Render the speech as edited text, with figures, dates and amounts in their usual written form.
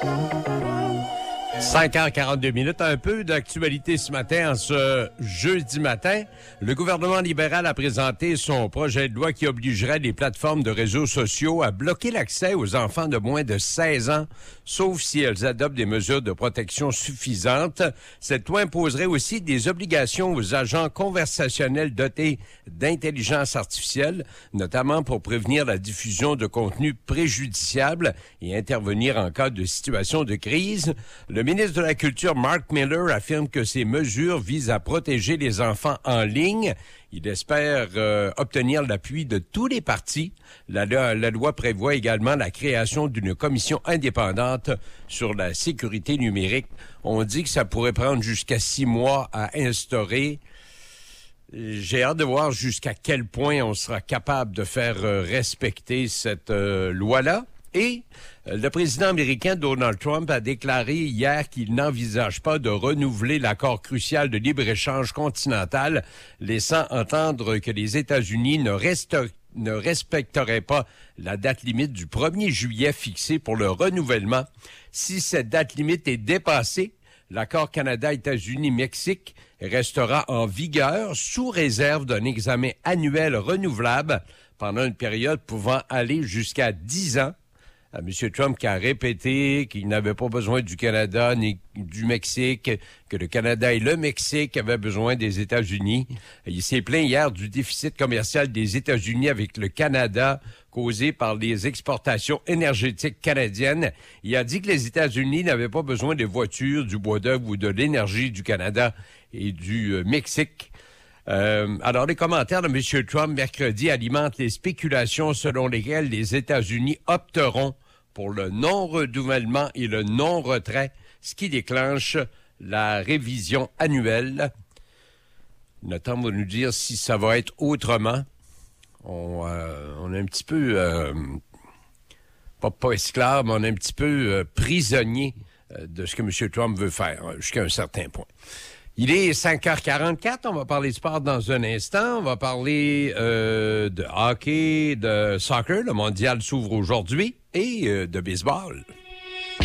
5h42, un peu d'actualité ce matin, en ce jeudi matin. Le gouvernement libéral a présenté son projet de loi qui obligerait les plateformes de réseaux sociaux à bloquer l'accès aux enfants de moins de 16 ans, sauf si elles adoptent des mesures de protection suffisantes. Cette loi imposerait aussi des obligations aux agents conversationnels dotés d'intelligence artificielle, notamment pour prévenir la diffusion de contenus préjudiciables et intervenir en cas de situation de crise. Le ministre de la Culture, Mark Miller, affirme que ces mesures visent à protéger les enfants en ligne. Il espère obtenir l'appui de tous les partis. La loi prévoit également la création d'une commission indépendante sur la sécurité numérique. On dit que ça pourrait prendre jusqu'à 6 mois à instaurer. J'ai hâte de voir jusqu'à quel point on sera capable de faire respecter cette loi-là. Et le président américain Donald Trump a déclaré hier qu'il n'envisage pas de renouveler l'accord crucial de libre-échange continental, laissant entendre que les États-Unis ne respecteraient pas la date limite du 1er juillet fixée pour le renouvellement. Si cette date limite est dépassée, l'accord Canada-États-Unis-Mexique restera en vigueur sous réserve d'un examen annuel renouvelable pendant une période pouvant aller jusqu'à 10 ans. M. Trump qui a répété qu'il n'avait pas besoin du Canada ni du Mexique, que le Canada et le Mexique avaient besoin des États-Unis. Il s'est plaint hier du déficit commercial des États-Unis avec le Canada causé par les exportations énergétiques canadiennes. Il a dit que les États-Unis n'avaient pas besoin des voitures, du bois d'œuvre ou de l'énergie du Canada et du Mexique. Alors, les commentaires de M. Trump mercredi alimentent les spéculations selon lesquelles les États-Unis opteront pour le non-renouvellement et le non-retrait, ce qui déclenche la révision annuelle. Nathan va nous dire si ça va être autrement. On est un petit peu, pas esclave, mais on est un petit peu prisonnier de ce que M. Trump veut faire, jusqu'à un certain point. Il est 5h44, on va parler de sport dans un instant. On va parler de hockey, de soccer. Le mondial s'ouvre aujourd'hui et de baseball.